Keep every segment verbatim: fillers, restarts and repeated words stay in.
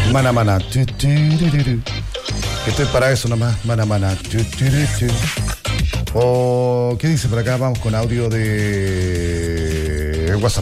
Mana, mana. Tu, tu, tu, tu, tu. Estoy para eso nomás. Mana, mana. Tu, tu, tu, tu. Oh, ¿qué dice por acá? Vamos con audio de WhatsApp.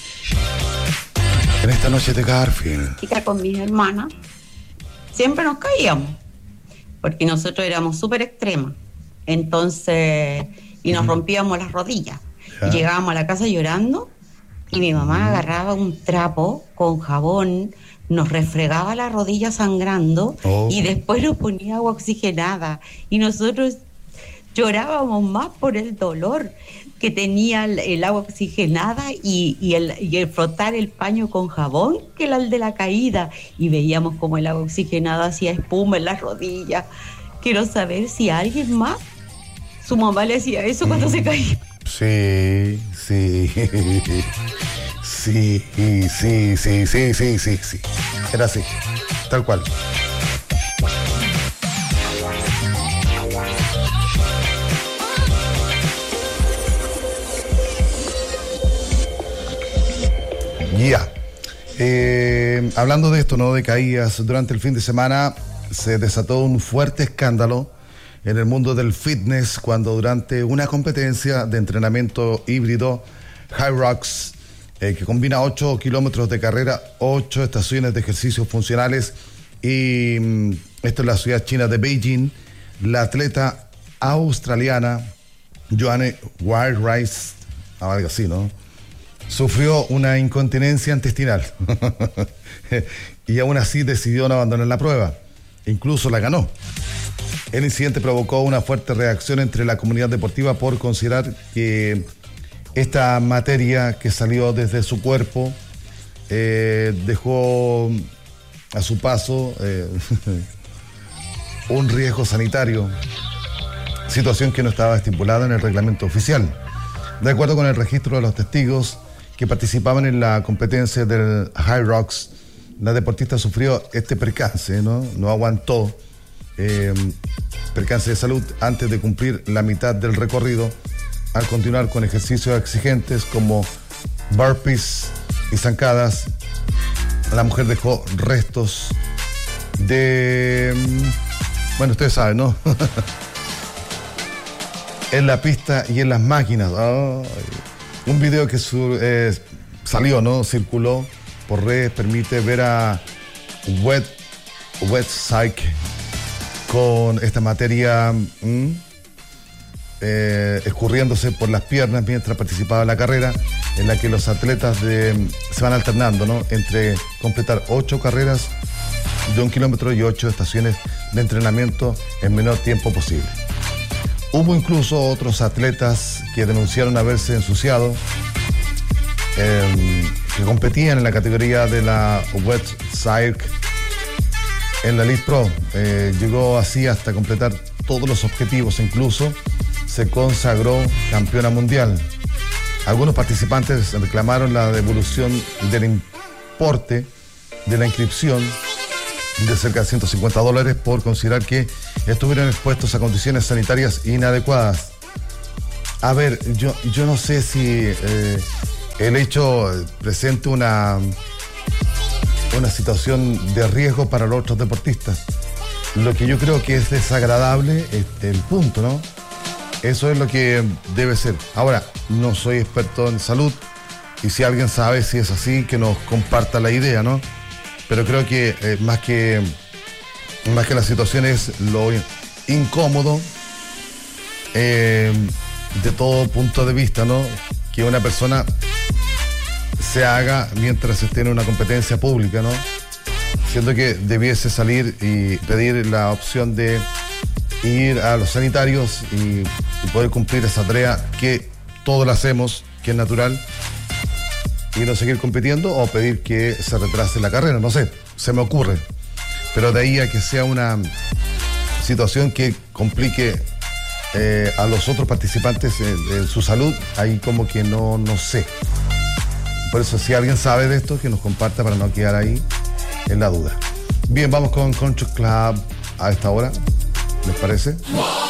En esta noche de Garfield. Con mis hermanas siempre nos caíamos porque nosotros éramos súper extremas, entonces y nos rompíamos las rodillas. ¿Ya? Y llegábamos a la casa llorando y mi mamá agarraba un trapo con jabón, nos refregaba la rodilla sangrando oh. y después nos ponía agua oxigenada y nosotros llorábamos más por el dolor que tenía el, el agua oxigenada y, y, el, y el frotar el paño con jabón que era el de la caída, y veíamos como el agua oxigenada hacía espuma en las rodillas. Quiero saber si a alguien más su mamá le hacía eso cuando mm. se caía. Sí, sí, sí, sí, sí, sí, sí, sí, sí, era así, tal cual. Ya. Yeah. Eh, hablando de esto, ¿no? De caídas, durante el fin de semana se desató un fuerte escándalo en el mundo del fitness cuando durante una competencia de entrenamiento híbrido HYROX, eh, que combina ocho kilómetros de carrera, ocho estaciones de ejercicios funcionales y mm, esto es la ciudad china de Beijing, la atleta australiana Joanne Wildrice, algo así, ¿no? Sufrió una incontinencia intestinal y aún así decidió no abandonar la prueba. Incluso la ganó. El incidente provocó una fuerte reacción entre la comunidad deportiva por considerar que esta materia que salió desde su cuerpo eh, dejó a su paso eh, un riesgo sanitario, situación que no estaba estipulada en el reglamento oficial. De acuerdo con el registro de los testigos que participaban en la competencia del HYROX, la deportista sufrió este percance, ¿no? No aguantó, eh, percance de salud antes de cumplir la mitad del recorrido, al continuar con ejercicios exigentes como burpees y zancadas. La mujer dejó restos de... Bueno, ustedes saben, ¿no? En la pista y en las máquinas. Oh, un video que su, eh, salió, ¿no? Circuló por redes, permite ver a Wet, Wet Psych con esta materia mmm, eh, escurriéndose por las piernas mientras participaba en la carrera, en la que los atletas de, se van alternando, ¿no? Entre completar ocho carreras de un kilómetro y ocho estaciones de entrenamiento en menor tiempo posible. Hubo incluso otros atletas que denunciaron haberse ensuciado, eh, que competían en la categoría de la Wet Psych en la Elite Pro. Eh, llegó así hasta completar todos los objetivos, incluso se consagró campeona mundial. Algunos participantes reclamaron la devolución del importe de la inscripción de cerca de ciento cincuenta dólares por considerar que estuvieron expuestos a condiciones sanitarias inadecuadas. A ver, yo, yo no sé si eh, el hecho presente una, una situación de riesgo para los otros deportistas. Lo que yo creo que es desagradable es el punto, ¿no? Eso es lo que debe ser. Ahora, no soy experto en salud y si alguien sabe si es así, que nos comparta la idea, ¿no? Pero creo que eh, más que más que la situación es lo incómodo eh, de todo punto de vista, ¿no? Que una persona se haga mientras esté en una competencia pública, ¿no? Siento que debiese salir y pedir la opción de ir a los sanitarios y, y poder cumplir esa tarea que todos la hacemos, que es natural, y no seguir compitiendo o pedir que se retrase la carrera, no sé, se me ocurre. Pero de ahí a que sea una situación que complique eh, a los otros participantes en, en su salud, ahí como que no, no sé. Por eso, si alguien sabe de esto, que nos comparta para no quedar ahí en la duda. Bien, vamos con Country Club a esta hora, ¿les parece?